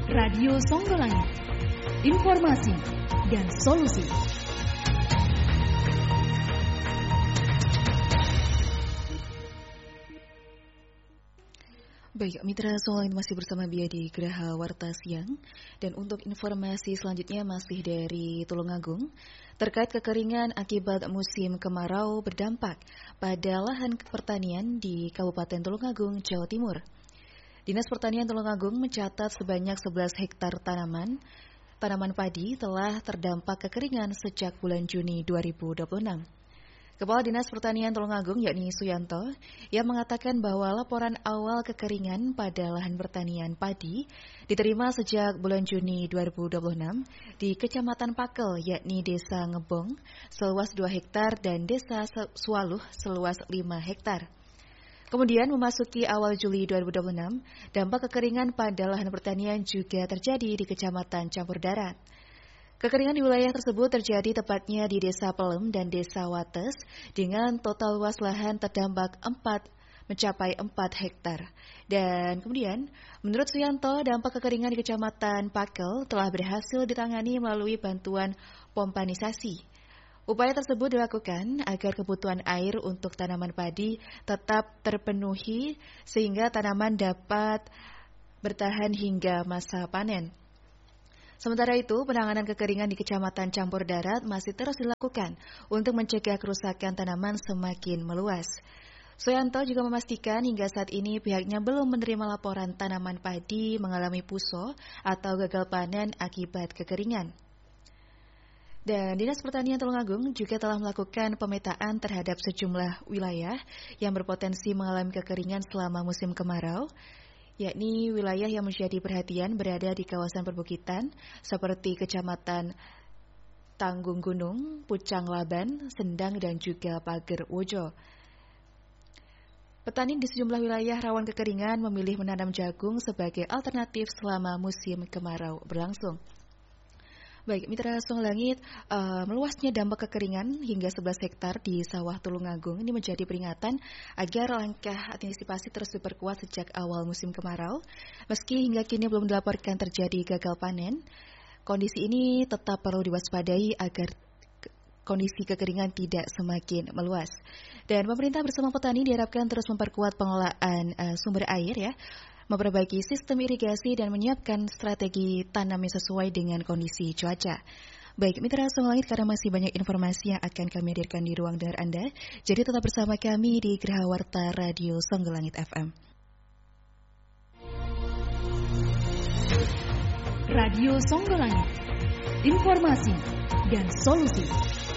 Radio Songgolangit, informasi dan solusi. Baik, Mitra Songgolangit masih bersama Bia di Geraha Warta Siang. Dan untuk informasi selanjutnya masih dari Tulungagung, terkait kekeringan akibat musim kemarau berdampak pada lahan pertanian di Kabupaten Tulungagung, Jawa Timur. Dinas Pertanian Tulungagung mencatat sebanyak 11 hektar tanaman padi telah terdampak kekeringan sejak bulan Juni 2026. Kepala Dinas Pertanian Tulungagung yakni Suyanto yang mengatakan bahwa laporan awal kekeringan pada lahan pertanian padi diterima sejak bulan Juni 2026 di Kecamatan Pakel yakni Desa Ngebong seluas 2 hektar dan Desa Sualuh seluas 5 hektar. Kemudian memasuki awal Juli 2026, dampak kekeringan pada lahan pertanian juga terjadi di Kecamatan Campur Darat. Kekeringan di wilayah tersebut terjadi tepatnya di Desa Pelem dan Desa Wates dengan total luas lahan terdampak mencapai 4 hektar. Dan kemudian, menurut Suyanto, dampak kekeringan di Kecamatan Pakel telah berhasil ditangani melalui bantuan pompanisasi. Upaya tersebut dilakukan agar kebutuhan air untuk tanaman padi tetap terpenuhi sehingga tanaman dapat bertahan hingga masa panen. Sementara itu, penanganan kekeringan di Kecamatan Campur Darat masih terus dilakukan untuk mencegah kerusakan tanaman semakin meluas. Suyanto juga memastikan hingga saat ini pihaknya belum menerima laporan tanaman padi mengalami puso atau gagal panen akibat kekeringan. Dan Dinas Pertanian Tulungagung juga telah melakukan pemetaan terhadap sejumlah wilayah yang berpotensi mengalami kekeringan selama musim kemarau, yakni wilayah yang menjadi perhatian berada di kawasan perbukitan seperti Kecamatan Tanggung Gunung, Pucang Laban, Sendang, dan juga Pager Wojo. Petani di sejumlah wilayah rawan kekeringan memilih menanam jagung sebagai alternatif selama musim kemarau berlangsung. Baik, Mitra Songgolangit, meluasnya dampak kekeringan hingga 11 hektar di sawah Tulungagung ini menjadi peringatan agar langkah antisipasi terus diperkuat sejak awal musim kemarau. Meski hingga kini belum dilaporkan terjadi gagal panen, kondisi ini tetap perlu diwaspadai agar kondisi kekeringan tidak semakin meluas. Dan pemerintah bersama petani diharapkan terus memperkuat pengelolaan sumber air ya, memperbaiki sistem irigasi dan menyiapkan strategi tanam yang sesuai dengan kondisi cuaca. Baik, Mitra Songgolangit, karena masih banyak informasi yang akan kami hadirkan di ruang dengar Anda, jadi tetap bersama kami di Geraha Warta Radio Songgolangit FM. Radio Songgolangit, informasi dan solusi.